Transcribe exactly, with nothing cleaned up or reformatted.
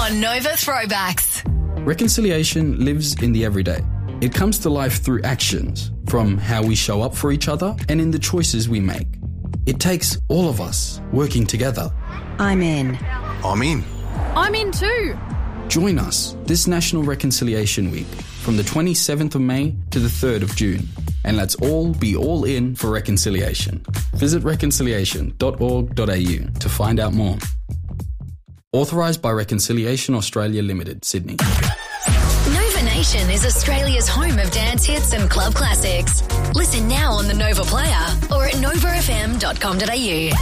on Nova Throwbacks. Reconciliation lives in the everyday. It comes to life through actions, from how we show up for each other and in the choices we make. It takes all of us working together. I'm in. I'm in. I'm in too. Join us this National Reconciliation Week from the twenty-seventh of May to the third of June. And let's all be all in for reconciliation. Visit reconciliation dot org dot a u to find out more. Authorised by Reconciliation Australia Limited, Sydney. Nova Nation is Australia's home of dance hits and club classics. Listen now on the Nova Player or at nova f m dot com dot a u.